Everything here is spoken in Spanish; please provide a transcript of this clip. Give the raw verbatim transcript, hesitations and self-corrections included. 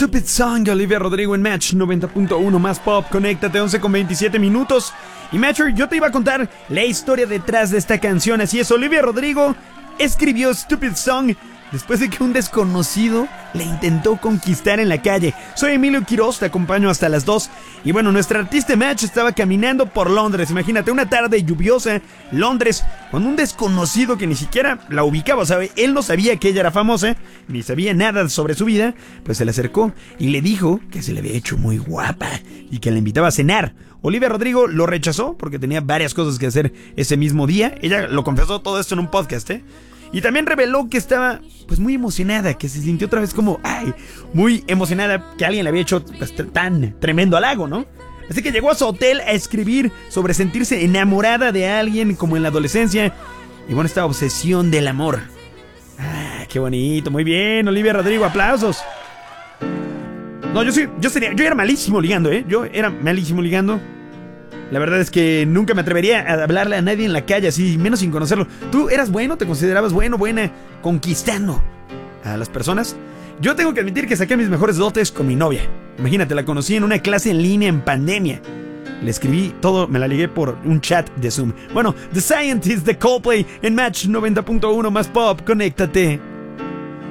Stupid Song de Olivia Rodrigo en Match noventa punto uno más pop. Conéctate, once con veintisiete minutos. Y Matcher, yo te iba a contar la historia detrás de esta canción. Así es, Olivia Rodrigo escribió Stupid Song después de que un desconocido le intentó conquistar en la calle. Soy Emilio Quiroz, te acompaño hasta las dos. Y bueno, nuestra artista Match estaba caminando por Londres. Imagínate, una tarde lluviosa, Londres, con un desconocido que ni siquiera la ubicaba. ¿Sabe? Él no sabía que ella era famosa, ni sabía nada sobre su vida. Pues se le acercó y le dijo que se le había hecho muy guapa y que la invitaba a cenar. Olivia Rodrigo lo rechazó porque tenía varias cosas que hacer ese mismo día. Ella lo confesó todo esto en un podcast, ¿eh? Y también reveló que estaba pues muy emocionada, que se sintió otra vez como, ay, muy emocionada que alguien le había hecho pues, tan tremendo halago, ¿no? Así que llegó a su hotel a escribir sobre sentirse enamorada de alguien como en la adolescencia. Y bueno, esta obsesión del amor. Ah, qué bonito, muy bien, Olivia Rodrigo, aplausos. No, yo sí, yo sería, yo era malísimo ligando, ¿eh? Yo era malísimo ligando. La verdad es que nunca me atrevería a hablarle a nadie en la calle, así, menos sin conocerlo. ¿Tú eras bueno? ¿Te considerabas bueno, buena, conquistando a las personas? Yo tengo que admitir que saqué mis mejores dotes con mi novia. Imagínate, la conocí en una clase en línea en pandemia. Le escribí todo, me la ligué por un chat de Zoom. Bueno, The Scientist de Coldplay en Match noventa punto uno más pop. Conéctate.